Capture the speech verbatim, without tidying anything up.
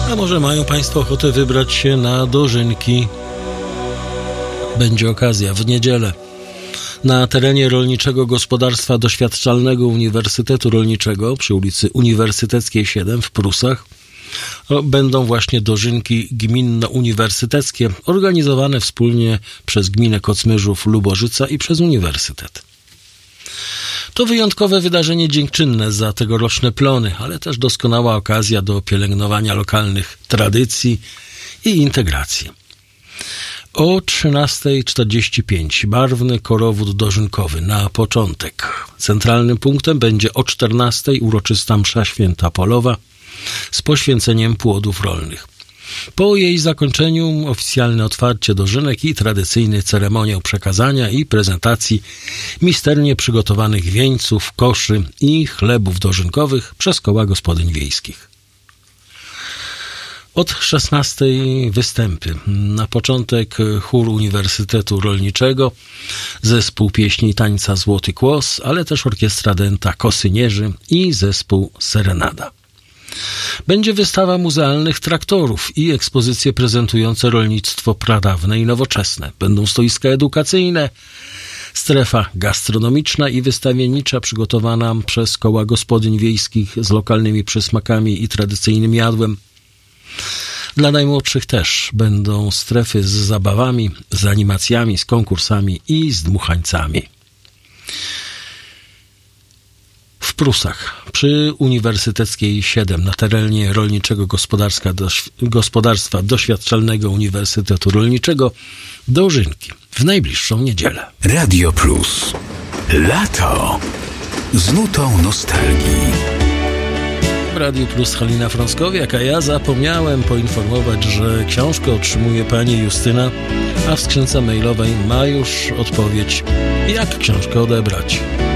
A może mają Państwo ochotę wybrać się na dożynki? Będzie okazja w niedzielę. Na terenie Rolniczego Gospodarstwa Doświadczalnego Uniwersytetu Rolniczego przy ulicy Uniwersyteckiej siedem w Prusach będą właśnie dożynki gminno-uniwersyteckie organizowane wspólnie przez Gminę Kocmyrzów-Lubożyca i przez Uniwersytet. To wyjątkowe wydarzenie dziękczynne za tegoroczne plony, ale też doskonała okazja do pielęgnowania lokalnych tradycji i integracji. O trzynasta czterdzieści pięć barwny korowód dożynkowy na początek. Centralnym punktem będzie o czternasta uroczysta msza święta polowa z poświęceniem płodów rolnych. Po jej zakończeniu oficjalne otwarcie dożynek i tradycyjny ceremoniał przekazania i prezentacji misternie przygotowanych wieńców, koszy i chlebów dożynkowych przez koła gospodyń wiejskich. Od szesnastej występy. Na początek chór Uniwersytetu Rolniczego, zespół pieśni i tańca Złoty Kłos, ale też orkiestra dęta Kosynierzy i zespół Serenada. Będzie wystawa muzealnych traktorów i ekspozycje prezentujące rolnictwo pradawne i nowoczesne. Będą stoiska edukacyjne, strefa gastronomiczna i wystawiennicza przygotowana przez koła gospodyń wiejskich z lokalnymi przysmakami i tradycyjnym jadłem. Dla najmłodszych też będą strefy z zabawami, z animacjami, z konkursami i z dmuchańcami. W Prusach przy Uniwersyteckiej siedem na terenie Rolniczego Gospodarstwa Doświadczalnego Uniwersytetu Rolniczego dożynki w najbliższą niedzielę. Radio Plus. Lato z nutą nostalgii. W Radiu Plus Halina Frąckowiak, a ja zapomniałem poinformować, że książkę otrzymuje pani Justyna, a w skrzynce mailowej ma już odpowiedź, jak książkę odebrać.